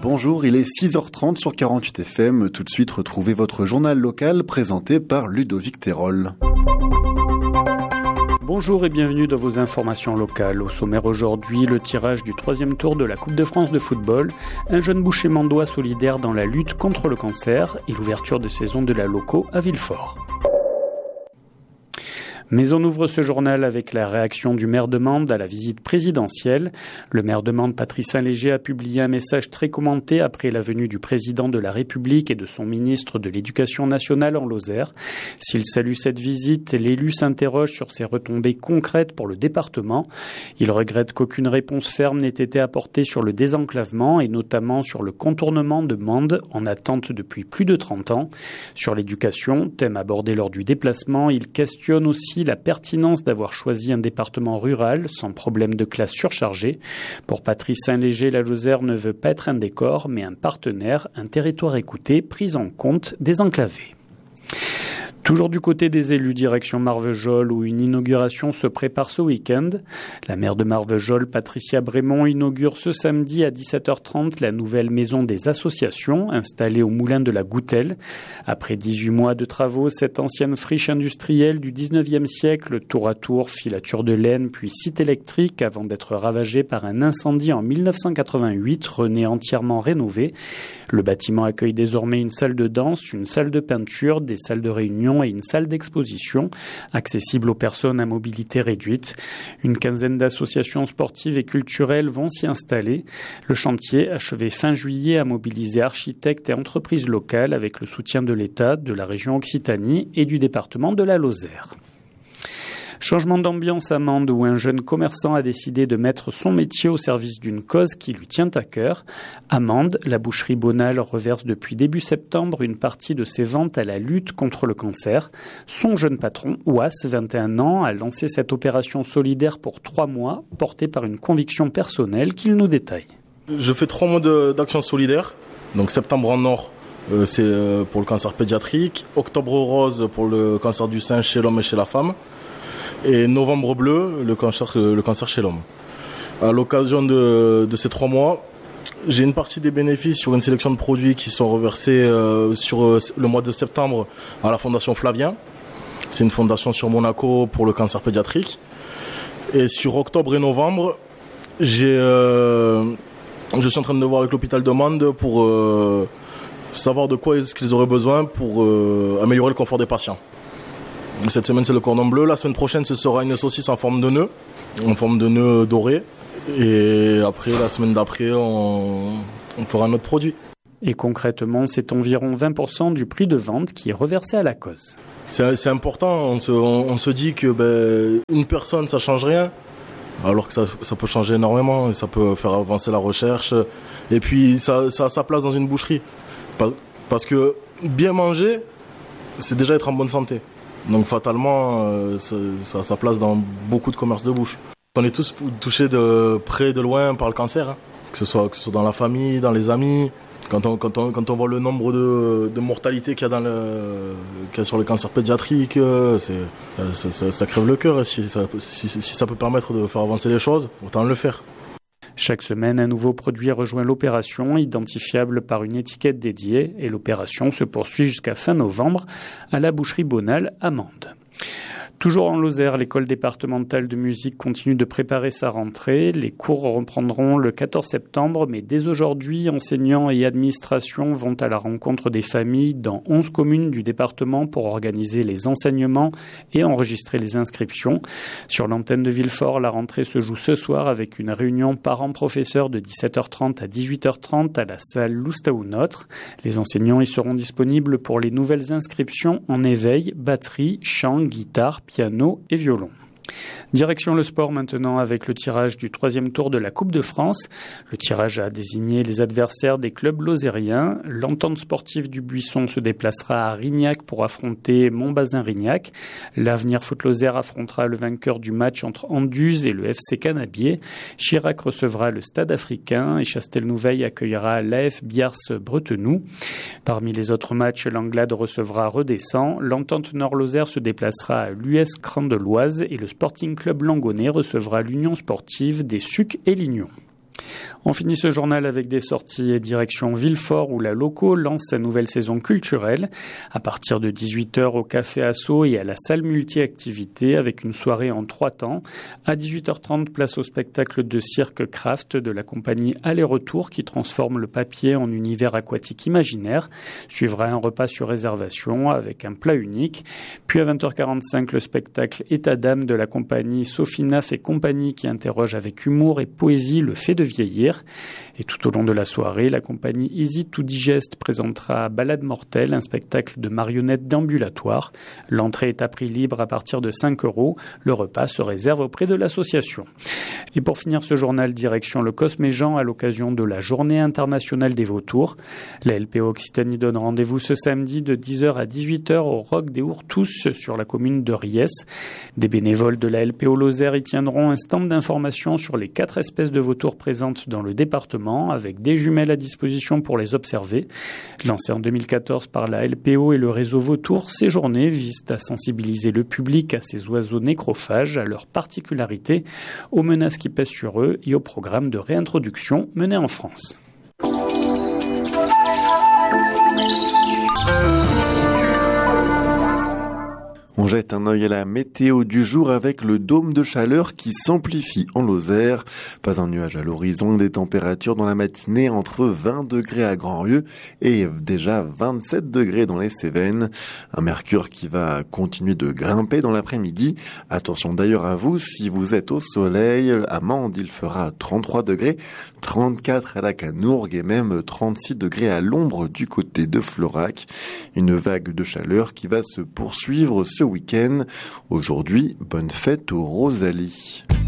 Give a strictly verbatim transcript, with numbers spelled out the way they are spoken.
bonjour, il est six heures trente sur quarante-huit F M. Tout de suite, retrouvez votre journal local présenté par Ludovic Terol. Bonjour et bienvenue dans vos informations locales. Au sommaire aujourd'hui, le tirage du troisième tour de la Coupe de France de football, un jeune boucher mandois solidaire dans la lutte contre le cancer et l'ouverture de saison de la Loco à Villefort. Mais on ouvre ce journal avec la réaction du maire de Mende à la visite présidentielle. Le maire de Mende, Patrice Saint-Léger, a publié un message très commenté après la venue du président de la République et de son ministre de l'Éducation nationale en Lozère. S'il salue cette visite, l'élu s'interroge sur ses retombées concrètes pour le département. Il regrette qu'aucune réponse ferme n'ait été apportée sur le désenclavement et notamment sur le contournement de Mende en attente depuis plus de trente ans. Sur l'éducation, thème abordé lors du déplacement, il questionne aussi la pertinence d'avoir choisi un département rural sans problème de classe surchargée. Pour Patrice Saint-Léger, la Lozère ne veut pas être un décor, mais un partenaire, un territoire écouté, pris en compte, désenclavé. Toujours du côté des élus, direction Marvejols, où une inauguration se prépare ce week-end. La maire de Marvejols, Patricia Brémond, inaugure ce samedi à dix-sept heures trente la nouvelle maison des associations, installée au moulin de la Goutelle. Après dix-huit mois de travaux, cette ancienne friche industrielle du dix-neuvième siècle, tour à tour, filature de laine, puis site électrique, avant d'être ravagée par un incendie en mille neuf cent quatre-vingt-huit, renaît entièrement rénové. Le bâtiment accueille désormais une salle de danse, une salle de peinture, des salles de réunion et une salle d'exposition, accessible aux personnes à mobilité réduite. Une quinzaine d'associations sportives et culturelles vont s'y installer. Le chantier, achevé fin juillet, a mobilisé architectes et entreprises locales avec le soutien de l'État, de la région Occitanie et du département de la Lozère. Changement d'ambiance à Mende, où un jeune commerçant a décidé de mettre son métier au service d'une cause qui lui tient à cœur. À Mende, la boucherie Bonal reverse depuis début septembre une partie de ses ventes à la lutte contre le cancer. Son jeune patron, Ouas, vingt et un ans, a lancé cette opération solidaire pour trois mois, portée par une conviction personnelle qu'il nous détaille. Je fais trois mois de, d'action solidaire. Donc septembre en or, euh, c'est euh, pour le cancer pédiatrique. Octobre rose pour le cancer du sein chez l'homme et chez la femme. Et novembre bleu, le cancer, le cancer chez l'homme. À l'occasion de, de ces trois mois, j'ai une partie des bénéfices sur une sélection de produits qui sont reversés euh, sur euh, le mois de septembre à la Fondation Flavien. C'est une fondation sur Monaco pour le cancer pédiatrique. Et sur octobre et novembre, j'ai, euh, je suis en train de voir avec l'hôpital de Mende pour euh, savoir de quoi est-ce qu'ils auraient besoin pour euh, améliorer le confort des patients. Cette semaine, c'est le cordon bleu. La semaine prochaine, ce sera une saucisse en forme de nœud, en forme de nœud doré. Et après, la semaine d'après, on, on fera un autre produit. Et concrètement, c'est environ vingt pour cent du prix de vente qui est reversé à la cause. C'est, c'est important. On se, on, on se dit que ben, une personne, ça change rien, alors que ça, ça peut changer énormément. Et ça peut faire avancer la recherche. Et puis, ça, ça a sa place dans une boucherie. Parce, parce que bien manger, c'est déjà être en bonne santé. Donc fatalement, euh, ça, ça a sa place dans beaucoup de commerces de bouche. On est tous touchés de près, de loin par le cancer, hein. que, ce soit, que ce soit dans la famille, dans les amis. Quand on, quand on, quand on voit le nombre de, de mortalités qu'il y a, dans le, qu'il y a sur le cancer pédiatrique, euh, c'est, ça, ça, ça crève le cœur. Si ça, si, si ça peut permettre de faire avancer les choses, autant le faire. Chaque semaine, un nouveau produit rejoint l'opération, identifiable par une étiquette dédiée, et l'opération se poursuit jusqu'à fin novembre à la boucherie Bonal à Mende. Toujours en Lozère, l'école départementale de musique continue de préparer sa rentrée. Les cours reprendront le quatorze septembre, mais dès aujourd'hui, enseignants et administrations vont à la rencontre des familles dans onze communes du département pour organiser les enseignements et enregistrer les inscriptions. Sur l'antenne de Villefort, la rentrée se joue ce soir avec une réunion parents-professeurs de dix-sept heures trente à dix-huit heures trente à la salle Loustaou-Notre. Les enseignants y seront disponibles pour les nouvelles inscriptions en éveil, batterie, chant, guitare, piano et violon. Direction le sport maintenant avec le tirage du troisième tour de la Coupe de France. Le tirage a désigné les adversaires des clubs lozériens. L'entente sportive du Buisson se déplacera à Rignac pour affronter Montbazin-Rignac. L'Avenir Foot Lozère affrontera le vainqueur du match entre Anduze et le F C Canabier. Chirac recevra le Stade africain et Chastelnouveil accueillera l'A F Biars-Bretenoux. Parmi les autres matchs, l'Anglade recevra Redescend. L'Entente Nord-Lozère se déplacera à l'U S Cran-de-Loise et le Sporting Club Langonnet recevra l'Union sportive des Sucs et Lignons. On finit ce journal avec des sorties et direction Villefort où la Loco lance sa nouvelle saison culturelle à partir de dix-huit heures au Café Asso et à la salle multi-activités avec une soirée en trois temps. À dix-huit heures trente, place au spectacle de cirque Craft de la compagnie Aller-Retour qui transforme le papier en univers aquatique imaginaire. Suivra un repas sur réservation avec un plat unique. Puis à vingt heures quarante-cinq, le spectacle État d'âme de la compagnie Sophie Naff et compagnie qui interroge avec humour et poésie le fait de vieillir. Et tout au long de la soirée, la compagnie Easy to Digest présentera Balade mortelle, un spectacle de marionnettes d'ambulatoire. L'entrée est à prix libre à partir de cinq euros. Le repas se réserve auprès de l'association. Et pour finir ce journal, direction le Cosméjean à l'occasion de la Journée internationale des vautours. La L P O Occitanie donne rendez-vous ce samedi de dix heures à dix-huit heures au Roc des Ourtous sur la commune de Riès. Des bénévoles de la L P O Lozère y tiendront un stand d'information sur les quatre espèces de vautours présentes dans le département avec des jumelles à disposition pour les observer. Lancé en deux mille quatorze par la L P O et le réseau Vautours, ces journées visent à sensibiliser le public à ces oiseaux nécrophages, à leurs particularités, aux menaces qui pèsent sur eux et au programme de réintroduction mené en France. On jette un œil à la météo du jour avec le dôme de chaleur qui s'amplifie en Lozère. Pas un nuage à l'horizon, des températures dans la matinée entre vingt degrés à Grandrieux et déjà vingt-sept degrés dans les Cévennes. Un mercure qui va continuer de grimper dans l'après-midi. Attention d'ailleurs à vous, si vous êtes au soleil, à Mende, il fera trente-trois degrés, trente-quatre à la Canourgue et même trente-six degrés à l'ombre du côté de Florac. Une vague de chaleur qui va se poursuivre ce week-end. Aujourd'hui, bonne fête aux Rosalie.